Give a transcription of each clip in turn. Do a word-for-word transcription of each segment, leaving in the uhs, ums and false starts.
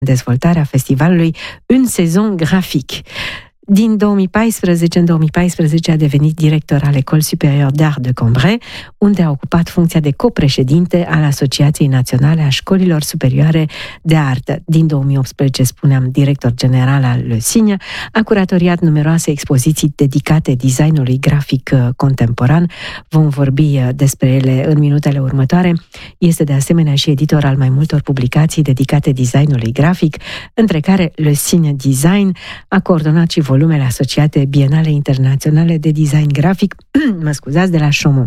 dezvoltarea festivalului în sezon grafic. Din două mii paisprezece, în două mii paisprezece a devenit director al École Supérieure d'Art de Cambrai, unde a ocupat funcția de copreședinte al Asociației Naționale a Școlilor Superioare de Artă. Din două mii optsprezece, spuneam, director general al Le Cygne, a curatoriat numeroase expoziții dedicate designului grafic contemporan. Vom vorbi despre ele în minutele următoare. Este de asemenea și editor al mai multor publicații dedicate designului grafic, între care Le Cygne Design, a coordonat și volumele asociate Bienale Internaționale de Design Grafic, mă scuzați, de la Chaumont.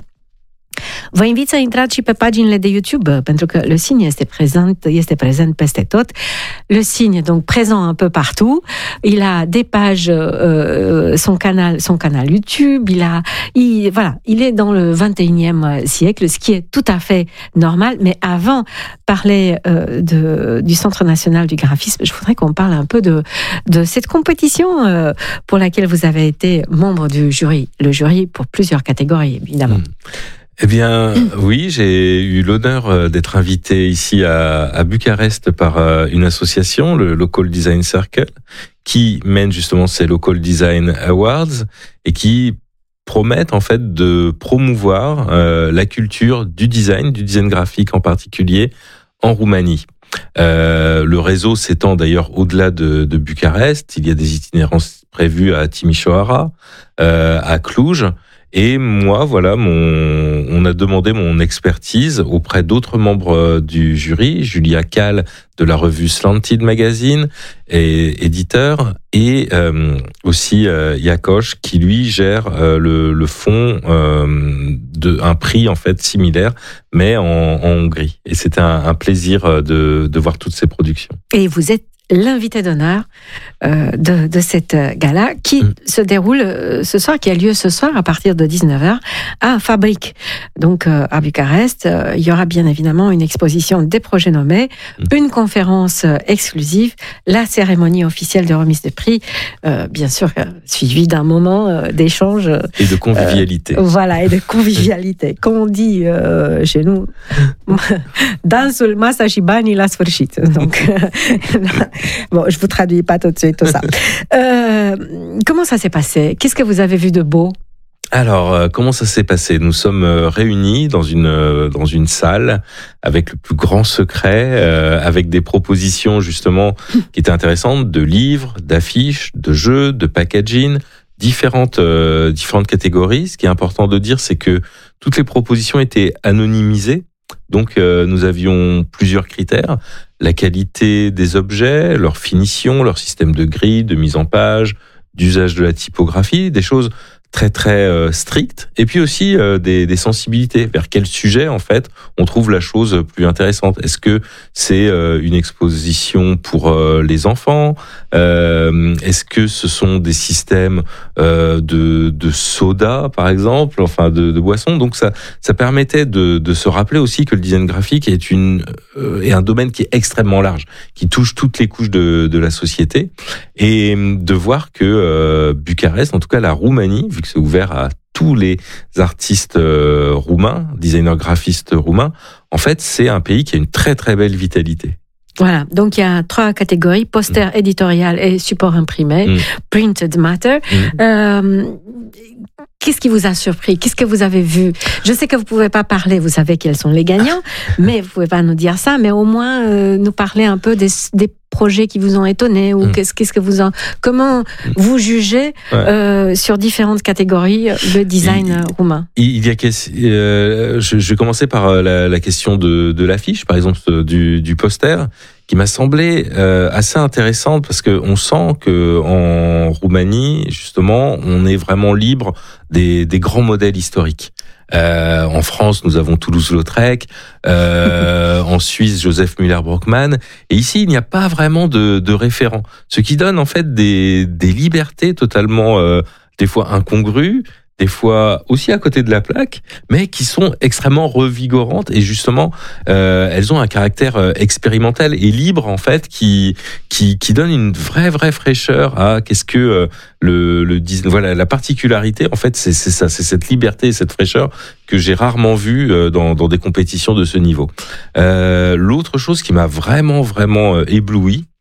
Vă invit să intrați și pe paginile de YouTube, pentru que Le Cygne este présent, este présent peste tot. Le Cygne, donc présent un peu partout. Il a des pages, euh, son canal, son canal YouTube. Il a, il, voilà, il est dans le vingt et unième siècle, ce qui est tout à fait normal. Mais avant parler euh, de, du Centre national du graphisme, je voudrais qu'on parle un peu de, de cette compétition euh, pour laquelle vous avez été membre du jury. Le jury pour plusieurs catégories, évidemment. Mmh. Eh bien, oui, j'ai eu l'honneur d'être invité ici à, à Bucarest par une association, le Local Design Circle, qui mène justement ces Local Design Awards et qui promettent en fait de promouvoir euh, la culture du design, du design graphique en particulier, en Roumanie. Euh, le réseau s'étend d'ailleurs au-delà de, de Bucarest. Il y a des itinérances prévues à Timișoara, euh, à Cluj. Et moi, voilà, mon, on a demandé mon expertise auprès d'autres membres du jury, Julia Kahl de la revue Slanted Magazine, et éditeur, et euh, aussi euh, Jakos qui lui gère euh, le, le fonds euh, de un prix en fait similaire, mais en, en Hongrie. Et c'était un, un plaisir de, de voir toutes ces productions. Et vous êtes l'invité d'honneur euh, de, de cette gala qui mmh. se déroule euh, ce soir, qui a lieu ce soir à partir de dix-neuf heures à Fabrique. Donc euh, à Bucarest, euh, il y aura bien évidemment une exposition des projets nommés, mmh. une conférence euh, exclusive, la cérémonie officielle de remise de prix, euh, bien sûr euh, suivie d'un moment euh, d'échange. Et de convivialité. Euh, voilà, et de convivialité. Comme on dit euh, chez nous, dansul, masa și banii la sfârșit. Donc, bon, je vous traduis pas tout de suite tout ça. Euh, comment ça s'est passé? Qu'est-ce que vous avez vu de beau? Alors, euh, comment ça s'est passé? Nous sommes euh, réunis dans une euh, dans une salle avec le plus grand secret, euh, avec des propositions justement qui étaient intéressantes, de livres, d'affiches, de jeux, de packaging, différentes euh, différentes catégories. Ce qui est important de dire, c'est que toutes les propositions étaient anonymisées. Donc, euh, nous avions plusieurs critères: la qualité des objets, leur finition, leur système de grille, de mise en page, d'usage de la typographie, des choses très très euh, strictes, et puis aussi euh, des, des sensibilités. Vers quel sujet, en fait, on trouve la chose plus intéressante? Est-ce que c'est euh, une exposition pour euh, les enfants? euh, Est-ce que ce sont des systèmes euh, de, de soda, par exemple, enfin de, de boissons? Donc ça, ça permettait de, de se rappeler aussi que le design graphique est, une, euh, est un domaine qui est extrêmement large, qui touche toutes les couches de, de la société, et de voir que euh, Bucarest, en tout cas la Roumanie, vu que c'est ouvert à tous les artistes euh, roumains, designers graphistes roumains, en fait, c'est un pays qui a une très très belle vitalité. Voilà, donc il y a trois catégories: poster, mmh. éditorial et support imprimé, mmh. printed matter. Mmh. Euh, Qu'est-ce qui vous a surpris? Qu'est-ce que vous avez vu? Je sais que vous ne pouvez pas parler, vous savez quels sont les gagnants, mais vous ne pouvez pas nous dire ça, mais au moins euh, nous parler un peu des, des projets qui vous ont étonné, ou mmh. qu'est-ce, qu'est-ce que vous en, comment mmh. vous jugez ouais. euh, sur différentes catégories le design il, roumain? Il y a, euh, je, je vais commencer par la, la question de, de l'affiche, par exemple du, du poster, qui m'a semblé euh, assez intéressante, parce que on sent que en Roumanie, justement, on est vraiment libre des, des grands modèles historiques. Euh, en France, nous avons Toulouse-Lautrec, euh, en Suisse, Joseph Müller-Brockmann, et ici, il n'y a pas vraiment de, de référent, ce qui donne en fait des, des libertés totalement, euh, des fois incongrues, des fois aussi à côté de la plaque, mais qui sont extrêmement revigorantes, et justement, euh, elles ont un caractère euh, expérimental et libre, en fait, qui qui qui donne une vraie vraie fraîcheur à qu'est-ce que euh, le le voilà la particularité, en fait, c'est c'est ça, c'est cette liberté et cette fraîcheur que j'ai rarement vue euh, dans dans des compétitions de ce niveau. Euh, l'autre chose qui m'a vraiment vraiment euh, ébloui,